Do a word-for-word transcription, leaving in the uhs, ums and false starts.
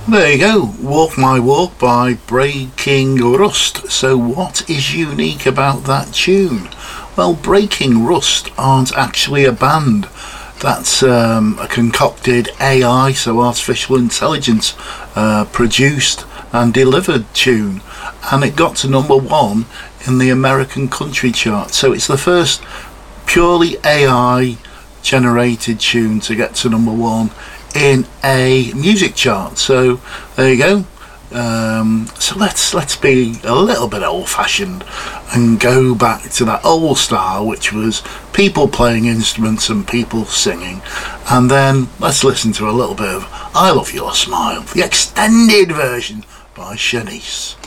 There you go, Walk My Walk by Breaking Rust. So what is unique about that tune? Well, Breaking Rust aren't actually a band. That's um, a concocted A I, so artificial intelligence, uh, produced and delivered tune. And it got to number one in the American country chart. So it's the first purely A I generated tune to get to number one in a music chart. So there you go. Um, so let's let's be a little bit old-fashioned and go back to that old style, which was people playing instruments and people singing. And then let's listen to a little bit of I Love Your Smile, the extended version by Shanice.